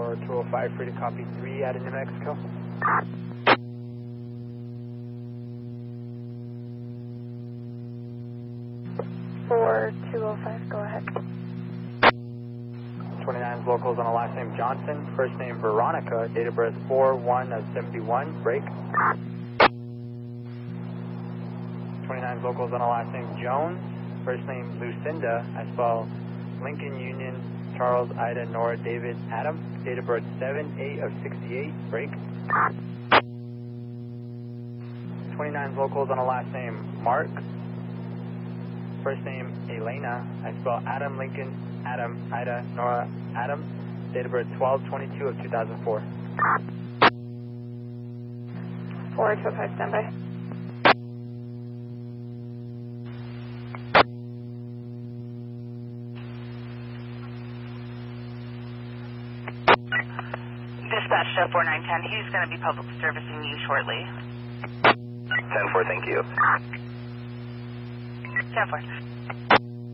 4205, free to copy 3 out of New Mexico. 4205, go ahead. 29's locals on the last name Johnson, first name Veronica, date of birth 4/1/71, break. 29's locals on the last name Jones, first name Lucinda, I spell Lincoln Union, Charles, Ida, Nora, David, Adam, date of birth 7/8/68, break. 29's locals on the last name Mark, first name Elena, I spell Adam, Lincoln, Adam, Ida, Nora, Adam, date of birth 12/22/2004. 4205, standby. Dispatch to 4910, he's going to be public servicing you shortly. 10-4, thank you. 10-4.